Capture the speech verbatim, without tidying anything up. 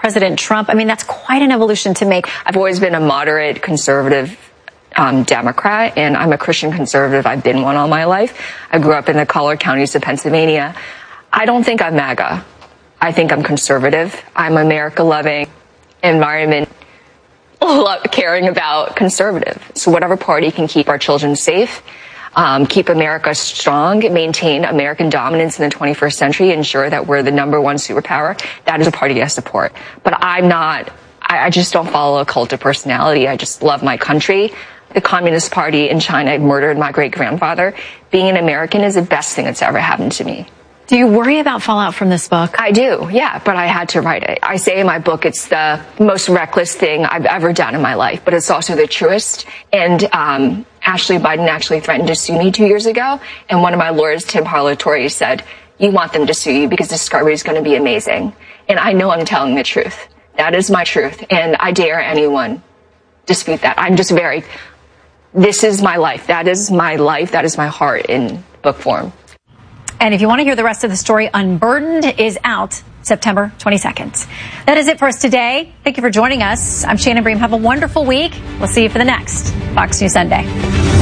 President Trump. I mean, that's quite an evolution to make. I've always been a moderate conservative um, Democrat, and I'm a Christian conservative. I've been one all my life. I grew up in the collar counties of Pennsylvania. I don't think I'm MAGA. I think I'm conservative. I'm America-loving, environment caring about conservative. So whatever party can keep our children safe, um, keep America strong, maintain American dominance in the twenty-first century, ensure that we're the number one superpower, that is a party I support. But I'm not, I, I just don't follow a cult of personality. I just love my country. The Communist Party in China murdered my great-grandfather. Being an American is the best thing that's ever happened to me. Do you worry about fallout from this book? I do, yeah, but I had to write it. I say in my book it's the most reckless thing I've ever done in my life, but it's also the truest. And um, Ashley Biden actually threatened to sue me two years ago, and one of my lawyers, Tim Parlatore, said, you want them to sue you because Discovery is going to be amazing. And I know I'm telling the truth. That is my truth, and I dare anyone dispute that. I'm just very, this is my life. That is my life. That is my heart in book form. And if you want to hear the rest of the story, Unburdened is out September twenty-second. That is it for us today. Thank you for joining us. I'm Shannon Bream. Have a wonderful week. We'll see you for the next Fox News Sunday.